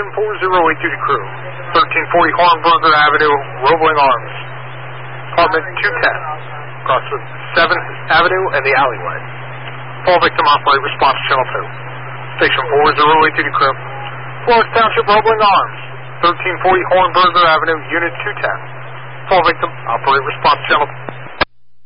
Station 4082 to crew. 1340 Hornberger Avenue, Roebling Arms. Apartment 210. Across the 7th Avenue and the alleyway. Fall victim operate response channel 2. Station 4082 to crew. Florence Township, Roebling Arms. 1340 Hornberger Avenue, Unit 210. Fall victim operate response channel 2.